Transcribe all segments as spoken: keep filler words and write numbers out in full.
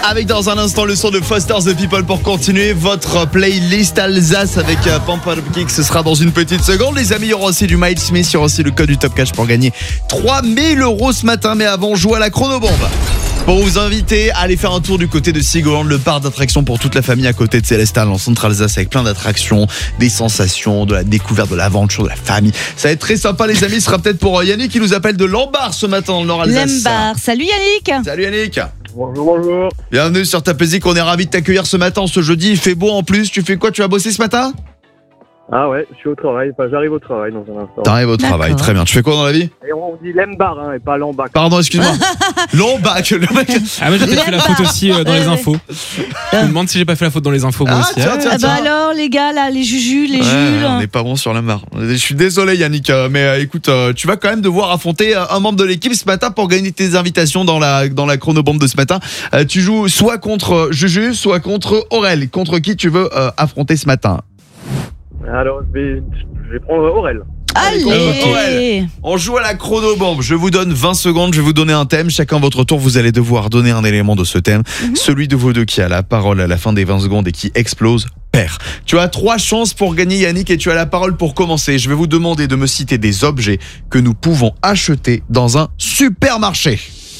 Avec dans un instant le son de Foster the People pour continuer votre playlist Alsace avec euh, Pump Up Kicks. Ce sera dans une petite seconde. Les amis, il y aura aussi du Miles Smith, il y aura aussi le code du Top Cash pour gagner trois mille euros ce matin. Mais avant, joue à la chronobombe. Pour vous inviter à aller faire un tour du côté de Sigoland, le parc d'attractions pour toute la famille à côté de Célestal en centre Alsace avec plein d'attractions, des sensations, de la découverte, de l'aventure, de la famille. Ça va être très sympa les amis, ce sera peut-être pour Yannick qui nous appelle de Lambar ce matin dans le Nord Alsace. Lambar, salut Yannick. Salut Yannick. Bonjour, bonjour. Bienvenue sur Ta Musique, on est ravis de t'accueillir ce matin, ce jeudi, il fait beau en plus. Tu fais quoi, tu vas bosser ce matin ? Ah ouais, je suis au travail, enfin j'arrive au travail dans un instant. T'arrives au travail, D'accord. très bien. Tu fais quoi dans la vie ? Et on dit Lembar hein, et pas Lambac. Pardon, excuse-moi. Lambac, le mec. Ah ouais, j'ai peut-être fait la faute aussi euh, dans les infos. Je me demande si j'ai pas fait la faute dans les infos moi Ah, aussi. tiens, Ah, tiens, Ah bah alors les gars là, les jujus, les Ouais, jules. on n'est pas bon sur la mare. Je suis désolé Yannick, euh, mais euh, écoute, euh, tu vas quand même devoir affronter euh, un membre de l'équipe ce matin pour gagner tes invitations dans la dans la chronobombe de ce matin. Euh, tu joues soit contre euh, Juju, soit contre Aurel. Contre qui tu veux euh, affronter ce matin ? Alors je vais, je vais prendre Aurel. Allez. Aurel. On joue à la chronobombe. Je vous donne vingt secondes, je vais vous donner un thème. Chacun à votre tour, vous allez devoir donner un élément de ce thème. Mm-hmm. Celui de vous deux qui a la parole à la fin des vingt secondes et qui explose perd. Tu as trois chances pour gagner Yannick et tu as la parole pour commencer. Je vais vous demander de me citer des objets que nous pouvons acheter dans un supermarché.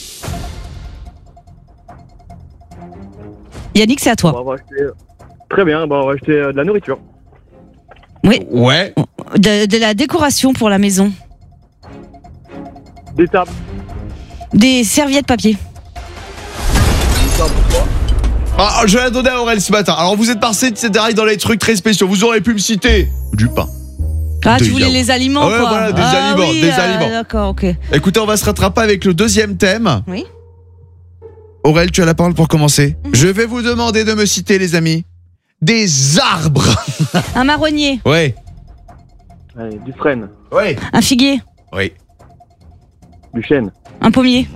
Yannick, c'est à toi. On va acheter... Très bien, bah on va acheter euh, de la nourriture. Oui. Ouais. De, de la décoration pour la maison. Des tables. Des serviettes papier. Ah, je vais la donner à Aurel ce matin. Alors vous êtes passé de cette dans les trucs très spéciaux. Vous aurez pu me citer du pain. Ah, Des tu voulais yaourts. les aliments Ah ouais, quoi. voilà, des ah, aliments, oui, des euh, aliments. D'accord, ok. Écoutez, on va se rattraper avec le deuxième thème. Oui. Aurel, tu as la parole pour commencer. Mhm. Je vais vous demander de me citer, les amis, des arbres. Un marronnier, Ouais. Allez, du frêne, Ouais. un figuier, Oui. du chêne, un pommier,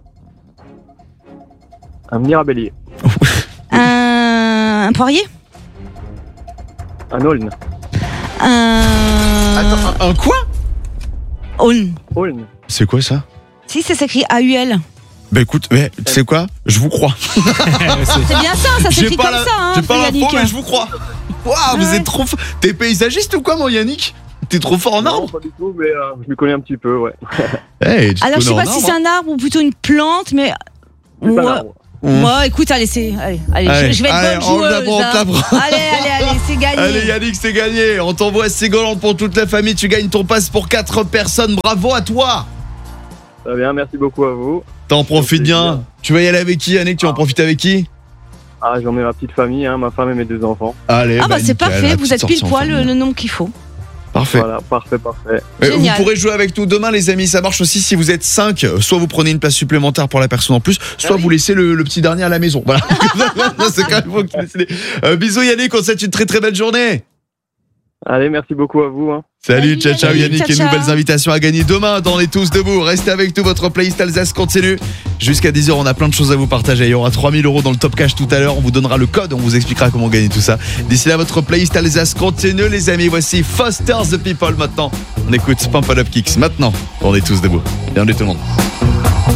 un mirabellier, un, un poirier, un aulne. un. Attends, un, un quoi ? Aulne. Aulne. C'est quoi ça ? Si, ça s'écrit A U L. Bah écoute, mais tu sais quoi ? Je vous crois. C'est bien ça, ça s'écrit comme la, ça, hein, j'ai pas l'info, Yannick. mais je vous crois. Waouh, vous Ouais. êtes trop fort. T'es paysagiste ou quoi, mon Yannick ? T'es trop fort en Non, arbre ? pas du tout, mais euh, je me connais un petit peu, ouais. Hey, tu te Alors, je sais connais pas en si arbre, c'est un arbre ou plutôt une plante, mais. C'est pas Ouais. un arbre. hein. Ouais, écoute, allez, c'est. Allez, allez, Allez, je, je vais être allez, bonne on joueuse. l'apprend, on hein. l'apprend. Allez, allez, allez, c'est gagné. Allez Yannick, c'est gagné. On t'envoie à Ségolande pour toute la famille. Tu gagnes ton passe pour quatre personnes. Bravo à toi. Très bien, merci beaucoup à vous. T'en profites bien. Tu vas y aller avec qui, Yannick ? Tu vas en profiter avec qui ? Ah, j'en ai ma petite famille, hein, ma femme et mes deux enfants. Allez, Ah bah c'est nickel, parfait, la vous petite êtes pile sortie en poil le, famille. le nombre qu'il faut. Parfait. Voilà, parfait, parfait. Euh, Vous Génial. pourrez jouer avec nous demain, les amis. Ça marche aussi si vous êtes cinq. Soit vous prenez une place supplémentaire pour la personne en plus, soit Ah oui. vous laissez le, le petit dernier à la maison. Voilà. C'est quand même vous qui décidez. Euh, bisous Yannick, on te souhaite une très très belle journée. Allez, merci beaucoup à vous. Hein. Salut, Salut, ciao ciao Yannick, Yannick, ciao, et ciao. nouvelles invitations à gagner demain dans les Tous Debout. Restez avec nous, votre playlist Alsace continue. Jusqu'à dix heures, on a plein de choses à vous partager. Il y aura trois mille euros dans le Top Cash tout à l'heure. On vous donnera le code, on vous expliquera comment gagner tout ça. D'ici là, votre playlist Alsace continue, les amis. Voici Foster the People maintenant. On écoute Pump Up Kicks maintenant. On est tous debout. Bienvenue tout le monde.